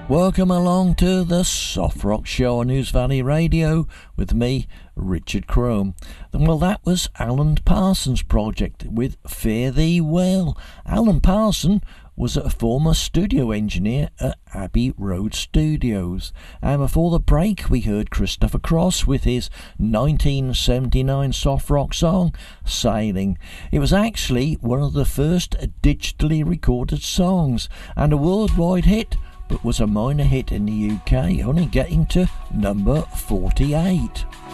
Welcome along to the Soft Rock Show on News Valley Radio with me, Richard Crome. Well, that was Alan Parsons' project with Fare Thee Well. Alan Parsons was a former studio engineer at Abbey Road Studios. And before the break, we heard Christopher Cross with his 1979 soft rock song, Sailing. It was actually one of the first digitally recorded songs and a worldwide hit, but was a minor hit in the UK, only getting to number 48.